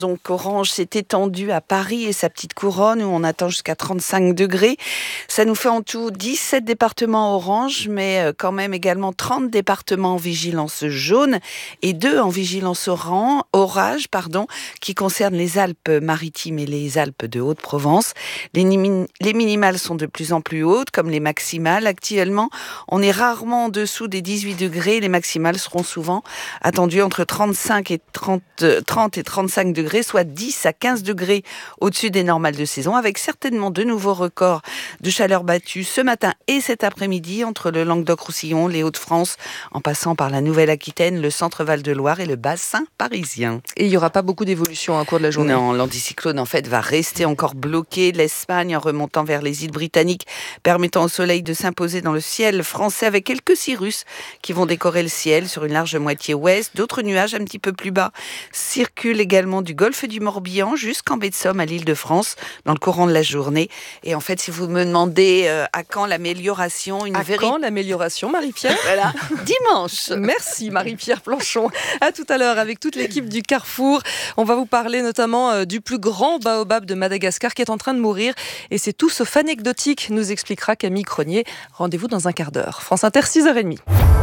Donc orange s'est étendu à Paris et sa petite couronne où on atteint jusqu'à 35 degrés. Ça nous fait en tout 17 départements orange, mais quand même également 30 départements en vigilance jaune et 2 en vigilance orage, qui concernent les Alpes-Maritimes et les Alpes de Haute-Provence. Les minimales sont de plus en plus hautes, comme les maximales. Actuellement, on est rarement en dessous des 18 degrés. Les maximales seront souvent attendues entre 30 et 35 degrés, soit 10 à 15 degrés au-dessus des normales de saison, avec certainement de nouveaux records de chaleur battus ce matin et cet après-midi entre le Languedoc-Roussillon, les Hauts-de-France, en passant par la Nouvelle-Aquitaine, le centre-Val de Loire et le bassin parisien. Et il n'y aura pas beaucoup d'évolution au cours de la journée? Non, l'anticyclone en fait va rester encore bloqué. L'Espagne en remontant vers les îles britanniques, permettant au soleil de s'imposer dans le ciel français avec quelques cirrus qui vont décorer le ciel sur une large moitié ouest. D'autres nuages un petit peu plus bas circulent également du golfe du Morbihan jusqu'en baie de Somme à l'Île-de-France dans le courant de la journée. Et en fait, si vous me demandez à quand l'amélioration, quand l'amélioration, Marie-Pierre? Voilà, dimanche. Merci Marie-Pierre Planchon. À tout à l'heure avec toute l'équipe du Carrefour. On va vous parler notamment du plus grand baobab de Madagascar qui est en train de mourir. Et c'est tout sauf anecdotique, nous expliquera Camille Cronier. Rendez-vous dans un quart d'heure. France Inter, 6h30.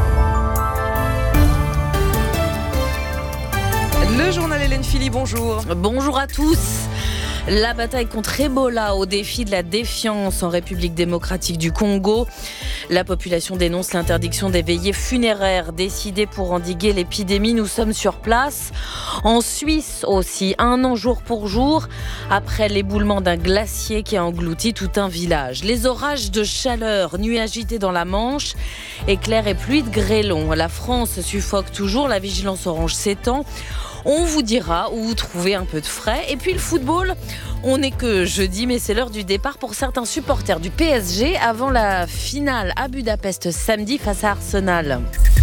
Le journal Hélène Philly, bonjour. Bonjour à tous. La bataille contre Ebola au défi de la défiance en République démocratique du Congo. La population dénonce l'interdiction des veillées funéraires décidées pour endiguer l'épidémie. Nous sommes sur place. En Suisse aussi, 1 an jour pour jour, après l'éboulement d'un glacier qui a englouti tout un village. Les orages de chaleur, nuits agitées dans la Manche, éclairs et pluies de grêlons. La France suffoque toujours, la vigilance orange s'étend. On vous dira où vous trouvez un peu de frais. Et puis le football, on n'est que jeudi, mais c'est l'heure du départ pour certains supporters du PSG avant la finale à Budapest samedi face à Arsenal.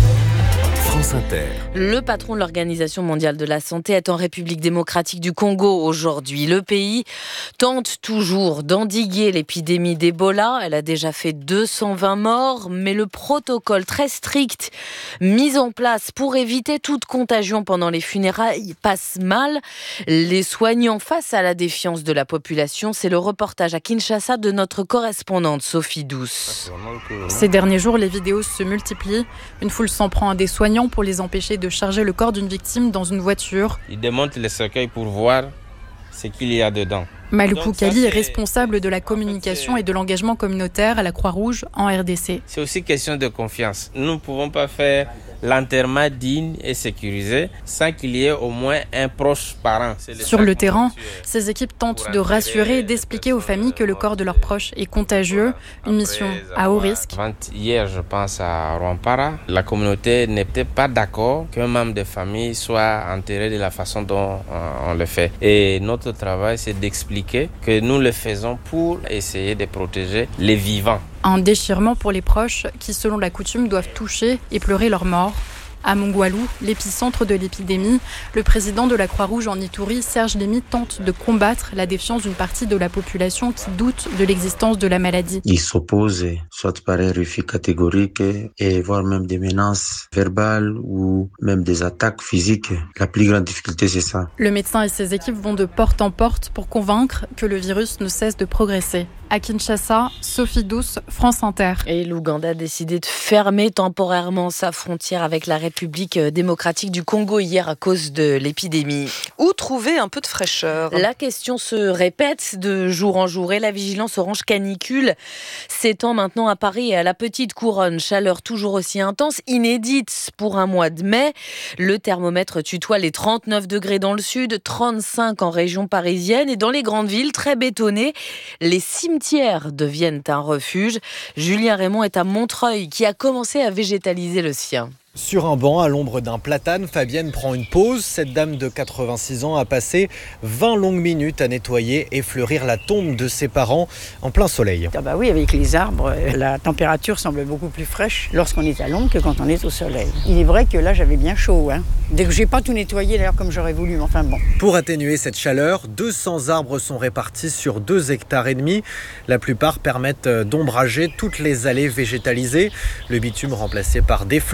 France Inter. Le patron de l'Organisation mondiale de la santé est en République démocratique du Congo aujourd'hui. Le pays tente toujours d'endiguer l'épidémie d'Ebola. Elle a déjà fait 220 morts, mais le protocole très strict mis en place pour éviter toute contagion pendant les funérailles passe mal. Les soignants face à la défiance de la population, c'est le reportage à Kinshasa de notre correspondante Sophie Douce. Ces derniers jours, les vidéos se multiplient. Une foule s'en prend à des soignants pour les empêcher de charger le corps d'une victime dans une voiture. Ils démontent les cercueils pour voir ce qu'il y a dedans. Malou Kali est responsable de la communication et de l'engagement communautaire à la Croix-Rouge en RDC. C'est aussi question de confiance. Nous ne pouvons pas faire l'enterrement digne et sécurisé sans qu'il y ait au moins un proche parent. Sur le terrain, ces équipes tentent de rassurer et d'expliquer aux familles que le corps de leurs proches est contagieux, une mission à haut risque. Hier, je pense à Rwampara, la communauté n'était pas d'accord qu'un membre de famille soit enterré de la façon dont on le fait. Et notre travail, c'est d'expliquer que nous le faisons pour essayer de protéger les vivants. Un déchirement pour les proches qui, selon la coutume, doivent toucher et pleurer leur mort. À Mongwalou, l'épicentre de l'épidémie, le président de la Croix-Rouge en Ituri, Serge Lémy, tente de combattre la défiance d'une partie de la population qui doute de l'existence de la maladie. Ils s'opposent, soit par un refus catégorique, et voire même des menaces verbales ou même des attaques physiques. La plus grande difficulté, c'est ça. Le médecin et ses équipes vont de porte en porte pour convaincre que le virus ne cesse de progresser. À Kinshasa, Sophie Douce, France Inter. Et l'Ouganda a décidé de fermer temporairement sa frontière avec la République démocratique du Congo hier à cause de l'épidémie. Où trouver un peu de fraîcheur? La question se répète de jour en jour et la vigilance orange canicule s'étend maintenant à Paris et à la Petite Couronne. Chaleur toujours aussi intense, inédite pour un mois de mai. Le thermomètre tutoie les 39 degrés dans le sud, 35 en région parisienne et dans les grandes villes très bétonnées, les cimetières deviennent un refuge. Julien Raymond est à Montreuil qui a commencé à végétaliser le sien. Sur un banc, à l'ombre d'un platane, Fabienne prend une pause. Cette dame de 86 ans a passé 20 longues minutes à nettoyer et fleurir la tombe de ses parents en plein soleil. Ah bah oui, avec les arbres, la température semble beaucoup plus fraîche lorsqu'on est à l'ombre que quand on est au soleil. Il est vrai que là, j'avais bien chaud. Dès que j'ai pas tout nettoyé d'ailleurs comme j'aurais voulu, mais enfin bon. Pour atténuer cette chaleur, 200 arbres sont répartis sur 2,5 hectares. La plupart permettent d'ombrager toutes les allées végétalisées. Le bitume remplacé par des fleurs, de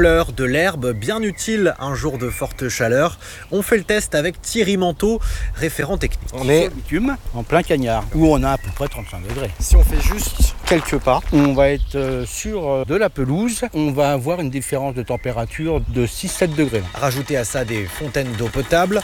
l'herbe, bien utile un jour de forte chaleur. On fait le test avec Thierry Manteau, référent technique. On est sur le bitume, en plein cagnard, où on a à peu près 35 degrés. Si on fait juste quelques pas, on va être sur de la pelouse. On va avoir une différence de température de 6-7 degrés. Rajoutez à ça des fontaines d'eau potable.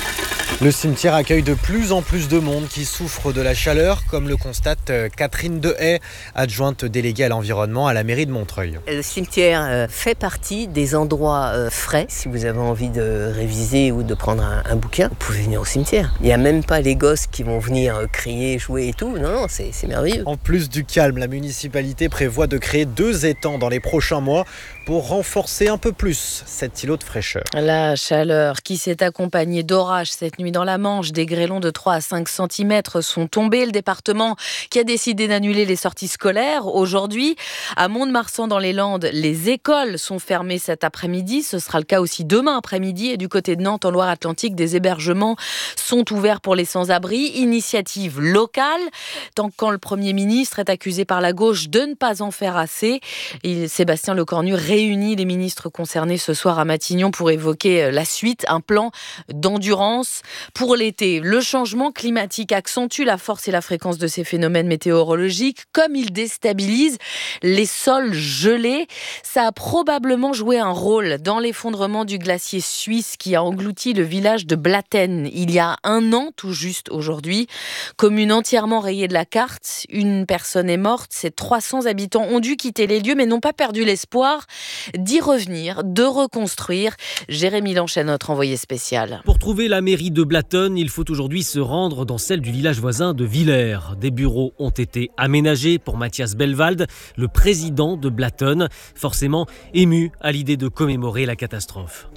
Le cimetière accueille de plus en plus de monde qui souffre de la chaleur, comme le constate Catherine Dehaye, adjointe déléguée à l'environnement à la mairie de Montreuil. Le cimetière fait partie des endroits frais. Si vous avez envie de réviser ou de prendre un bouquin, vous pouvez venir au cimetière. Il n'y a même pas les gosses qui vont venir crier, jouer et tout. Non, c'est merveilleux. En plus du calme, la municipalité prévoit de créer 2 étangs dans les prochains mois pour renforcer un peu plus cet îlot de fraîcheur. La chaleur qui s'est accompagnée d'orages cette nuit dans la Manche, des grêlons de 3 à 5 cm sont tombés. Le département qui a décidé d'annuler les sorties scolaires aujourd'hui. À Mont-de-Marsan dans les Landes, les écoles sont fermées cet après-midi. Ce sera le cas aussi demain après-midi. Et du côté de Nantes, en Loire-Atlantique, des hébergements sont ouverts pour les sans-abri. Initiative locale, tant quand le Premier ministre est accusé par la gauche de ne pas en faire assez. Sébastien Lecornu réunit les ministres concernés ce soir à Matignon pour évoquer la suite, un plan d'endurance pour l'été. Le changement climatique accentue la force et la fréquence de ces phénomènes météorologiques, comme il déstabilise les sols gelés. Ça a probablement joué un rôle dans l'effondrement du glacier suisse qui a englouti le village de Blatten il y a 1 an, tout juste aujourd'hui. Commune entièrement rayée de la carte, une personne est morte, ces 300 habitants ont dû quitter les lieux mais n'ont pas perdu l'espoir d'y revenir, de reconstruire. Jérémy Lanchet, notre envoyé spécial. Pour trouver la mairie de Blatten, il faut aujourd'hui se rendre dans celle du village voisin de Villers. Des bureaux ont été aménagés pour Mathias Bellwald, le président de Blatten, forcément ému à l'idée de commémorer la catastrophe.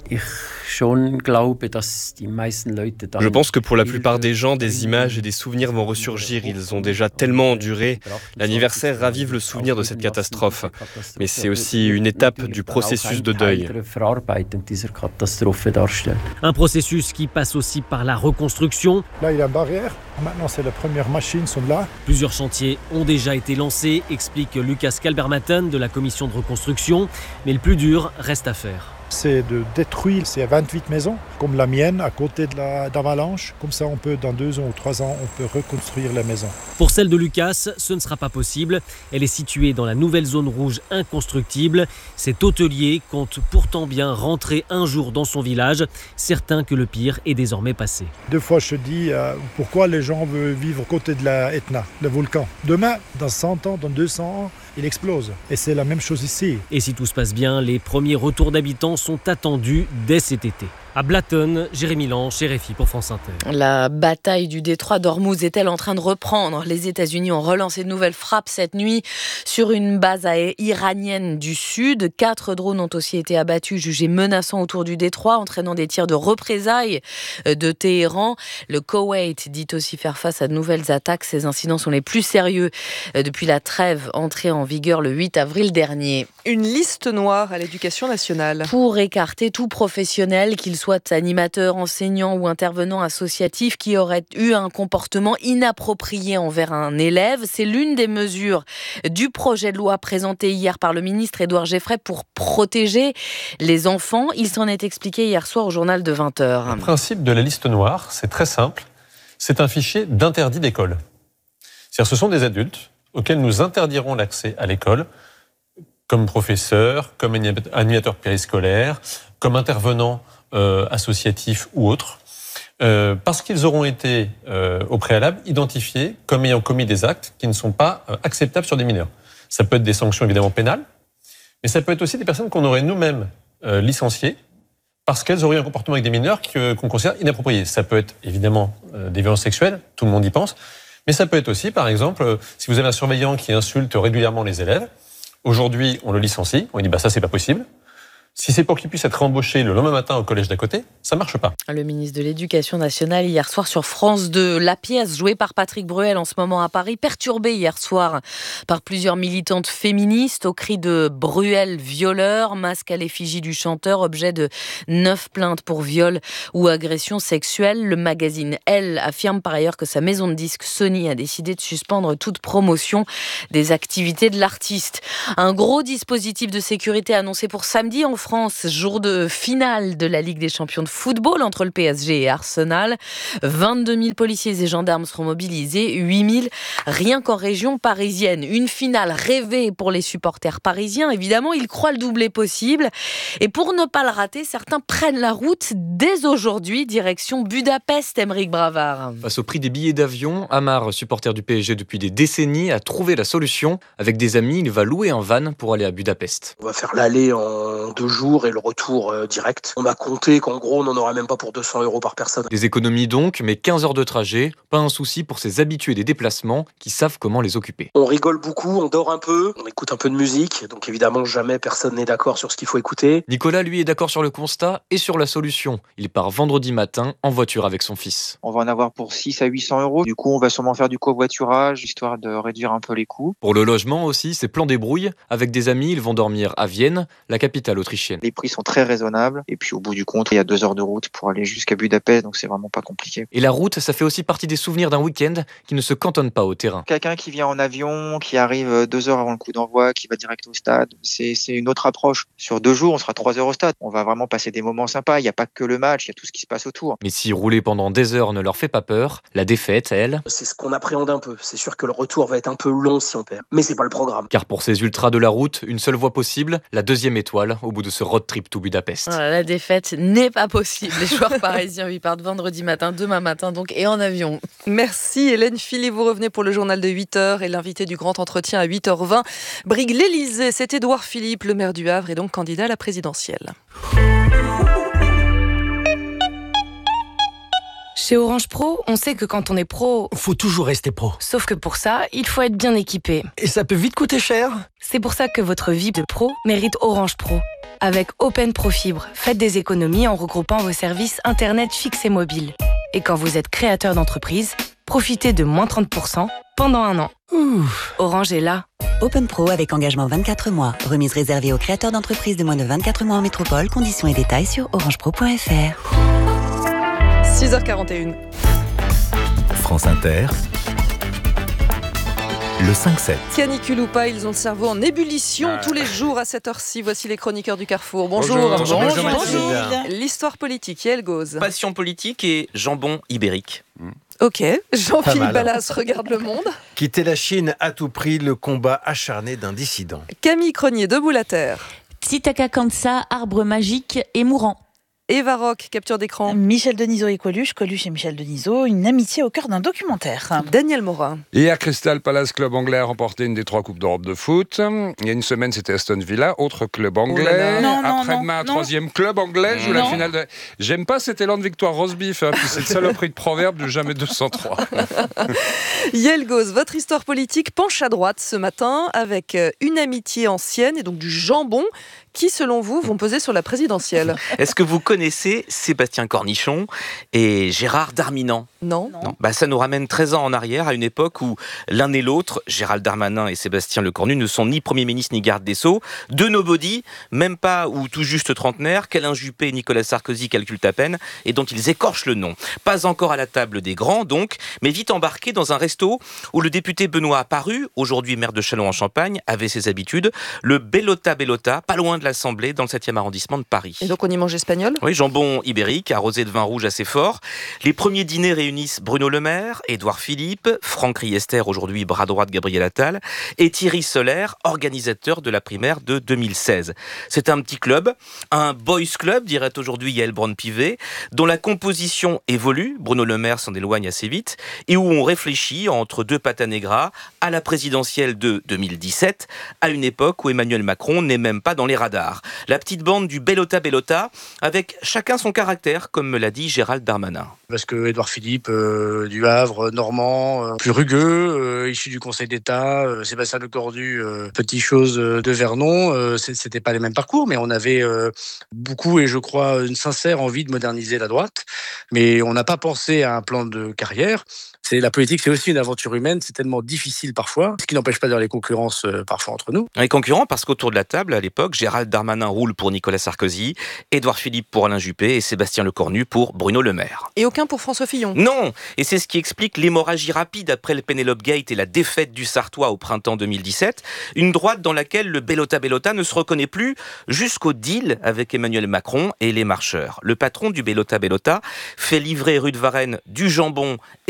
Je pense que pour la plupart des gens, des images et des souvenirs vont ressurgir. Ils ont déjà tellement enduré. L'anniversaire ravive le souvenir de cette catastrophe. Mais c'est aussi une étape du processus de deuil. Un processus qui passe aussi par la reconstruction. Là, il y a une barrière. Maintenant, c'est les premières machines sont là. Plusieurs chantiers ont déjà été lancés, explique Lucas Kalbermatten de la commission de reconstruction. Mais le plus dur reste à faire. C'est de détruire ces 28 maisons, comme la mienne, à côté d'Avalanche. Comme ça, dans 2 ans ou 3 ans, on peut reconstruire la maison. Pour celle de Lucas, ce ne sera pas possible. Elle est située dans la nouvelle zone rouge inconstructible. Cet hôtelier compte pourtant bien rentrer un jour dans son village, certain que le pire est désormais passé. 2 fois, je dis pourquoi les gens veulent vivre à côté de la Etna, le volcan. Demain, dans 100 ans, dans 200 ans, il explose. Et c'est la même chose ici. Et si tout se passe bien, les premiers retours d'habitants sont attendus dès cet été. À Blatten, Jérémy Lange, RFI pour France Inter. La bataille du détroit d'Ormuz est-elle en train de reprendre ? Les États-Unis ont relancé de nouvelles frappes cette nuit sur une base iranienne du sud. 4 drones ont aussi été abattus, jugés menaçants autour du détroit, entraînant des tirs de représailles de Téhéran. Le Koweït dit aussi faire face à de nouvelles attaques. Ces incidents sont les plus sérieux depuis la trêve entrée en vigueur le 8 avril dernier. Une liste noire à l'éducation nationale. Pour écarter tout professionnel, qu'il soit animateur, enseignant ou intervenant associatif qui aurait eu un comportement inapproprié envers un élève. C'est l'une des mesures du projet de loi présenté hier par le ministre Édouard Geffray pour protéger les enfants. Il s'en est expliqué hier soir au journal de 20h. Le principe de la liste noire, c'est très simple. C'est un fichier d'interdit d'école. C'est-à-dire ce sont des adultes auxquels nous interdirons l'accès à l'école comme professeur, comme animateur périscolaire, comme intervenant associatifs ou autres, parce qu'ils auront été au préalable identifiés comme ayant commis des actes qui ne sont pas acceptables sur des mineurs. Ça peut être des sanctions évidemment pénales, mais ça peut être aussi des personnes qu'on aurait nous-mêmes licenciées parce qu'elles auraient un comportement avec des mineurs qu'on considère inapproprié. Ça peut être évidemment des violences sexuelles, tout le monde y pense, mais ça peut être aussi, par exemple, si vous avez un surveillant qui insulte régulièrement les élèves, aujourd'hui on le licencie, on lui dit ça c'est pas possible. Si c'est pour qu'il puisse être embauché le lendemain matin au collège d'à côté, ça marche pas. Le ministre de l'Éducation nationale hier soir sur France 2. La pièce jouée par Patrick Bruel en ce moment à Paris, perturbée hier soir par plusieurs militantes féministes au cri de Bruel violeur, masque à l'effigie du chanteur, objet de 9 plaintes pour viol ou agression sexuelle. Le magazine Elle affirme par ailleurs que sa maison de disques Sony a décidé de suspendre toute promotion des activités de l'artiste. Un gros dispositif de sécurité annoncé pour samedi en France, jour de finale de la Ligue des champions de football entre le PSG et Arsenal. 22 000 policiers et gendarmes seront mobilisés, 8 000 rien qu'en région parisienne. Une finale rêvée pour les supporters parisiens. Évidemment, ils croient le doublé possible. Et pour ne pas le rater, certains prennent la route dès aujourd'hui, direction Budapest, Aymeric Bravard. Face au prix des billets d'avion, Amar, supporter du PSG depuis des décennies, a trouvé la solution. Avec des amis, il va louer un van pour aller à Budapest. On va faire l'aller en 2 jours et le retour direct. On a compté qu'en gros, on n'en aurait même pas pour 200 € par personne. Des économies donc, mais 15 heures de trajet, pas un souci pour ces habitués des déplacements qui savent comment les occuper. On rigole beaucoup, on dort un peu, on écoute un peu de musique, donc évidemment jamais personne n'est d'accord sur ce qu'il faut écouter. Nicolas, lui, est d'accord sur le constat et sur la solution. Il part vendredi matin en voiture avec son fils. On va en avoir pour 600 à 800 €. Du coup, on va sûrement faire du covoiturage, histoire de réduire un peu les coûts. Pour le logement aussi, c'est plan débrouille. Avec des amis, ils vont dormir à Vienne, la capitale autrichienne. Les prix sont très raisonnables. Et puis au bout du compte, il y a 2 heures de route pour aller jusqu'à Budapest, donc c'est vraiment pas compliqué. Et la route, ça fait aussi partie des souvenirs d'un week-end qui ne se cantonne pas au terrain. Quelqu'un qui vient en avion, qui arrive 2 heures avant le coup d'envoi, qui va direct au stade, c'est une autre approche. Sur 2 jours, on sera 3 heures au stade. On va vraiment passer des moments sympas. Il n'y a pas que le match, il y a tout ce qui se passe autour. Mais si rouler pendant des heures ne leur fait pas peur, la défaite, elle... C'est ce qu'on appréhende un peu. C'est sûr que le retour va être un peu long si on perd. Mais c'est pas le programme. Car pour ces ultras de la route, une seule voie possible, la 2e étoile au bout de ce road trip to Budapest. La défaite n'est pas possible. Les joueurs parisiens, ils partent vendredi matin, demain matin donc, et en avion. Merci Hélène Philippe, vous revenez pour le journal de 8h et l'invité du grand entretien à 8h20. Brigue l'Élysée, c'est Édouard Philippe, le maire du Havre et donc candidat à la présidentielle. Chez Orange Pro, on sait que quand on est pro... Faut toujours rester pro. Sauf que pour ça, il faut être bien équipé. Et ça peut vite coûter cher. C'est pour ça que votre vie de pro mérite Orange Pro. Avec Open Pro Fibre, faites des économies en regroupant vos services Internet fixes et mobiles. Et quand vous êtes créateur d'entreprise, profitez de moins 30% pendant 1 an. Orange est là. Open Pro avec engagement 24 mois. Remise réservée aux créateurs d'entreprises de moins de 24 mois en métropole. Conditions et détails sur orangepro.fr. 6h41. France Inter, le 5-7. Canicule ou pas, ils ont le cerveau en ébullition tous les jours à cette heure-ci. Voici les chroniqueurs du Carrefour. Bonjour. Bonjour. L'histoire politique, Yael Gauze. Passion politique et jambon ibérique. Ok, Jean-Philippe Ballas regarde Le Monde. Quitter la Chine à tout prix, le combat acharné d'un dissident. Camille Cronier, Debout la Terre. Tsitaka Kansa, arbre magique et mourant. Eva Rock, capture d'écran. Michel Denisot et Coluche et Michel Denisot, une amitié au cœur d'un documentaire. Daniel Morin. Hier, Crystal Palace, club anglais, a remporté une des 3 Coupes d'Europe de foot. Il y a une semaine, c'était Aston Villa, autre club anglais. Après-demain, un 3e club anglais joue la finale de... J'aime pas cet élan de victoire roast beef, puis cette saloperie de proverbe de jamais 203. Yael Gauze, votre histoire politique penche à droite ce matin avec une amitié ancienne et donc du jambon qui, selon vous, vont peser sur la présidentielle. Est-ce que vous connaissez Sébastien Cornichon et Gérard Darmanin ? Non. Ça nous ramène 13 ans en arrière, à une époque où l'un et l'autre, Gérald Darmanin et Sébastien Lecornu, ne sont ni Premier ministre ni garde des Sceaux, deux nobody, même pas ou tout juste trentenaires, qu'Alain Juppé et Nicolas Sarkozy calculent à peine, et dont ils écorchent le nom. Pas encore à la table des grands, donc, mais vite embarqués dans un resto où le député Benoît Apparu, aujourd'hui maire de Châlons-en-Champagne, avait ses habitudes, le Bellota, pas loin de l'Assemblée, dans le 7e arrondissement de Paris. Et donc on y mange espagnol ? Oui, jambon ibérique, arrosé de vin rouge assez fort. Les premiers dîners réunissent Bruno Le Maire, Édouard Philippe, Franck Riester, aujourd'hui bras droit de Gabriel Attal, et Thierry Soler, organisateur de la primaire de 2016. C'est un petit club, un boys club, dirait aujourd'hui Yael Braun-Pivet, dont la composition évolue, Bruno Le Maire s'en éloigne assez vite, et où on réfléchit entre deux pata negra à la présidentielle de 2017, à une époque où Emmanuel Macron n'est même pas dans les radars. La petite bande du Bellota, avec chacun son caractère, comme me l'a dit Gérald Darmanin. Parce que Édouard Philippe, du Havre, normand, plus rugueux, issu du Conseil d'État, Sébastien Lecornu, petit chose de Vernon, c'était pas les mêmes parcours, mais on avait beaucoup, et je crois, une sincère envie de moderniser la droite. Mais on n'a pas pensé à un plan de carrière. La politique, c'est aussi une aventure humaine, c'est tellement difficile parfois, ce qui n'empêche pas d'ailleurs les concurrences parfois entre nous. Les concurrents, parce qu'autour de la table, à l'époque, Gérald Darmanin roule pour Nicolas Sarkozy, Édouard Philippe pour Alain Juppé et Sébastien Lecornu pour Bruno Le Maire. Et aucun qu'un pour François Fillon. Non, et c'est ce qui explique l'hémorragie rapide après le Penelope Gate et la défaite du Sarthois au printemps 2017. Une droite dans laquelle le Bellota ne se reconnaît plus jusqu'au deal avec Emmanuel Macron et les marcheurs. Le patron du Bellota fait livrer rue de Varennes du jambon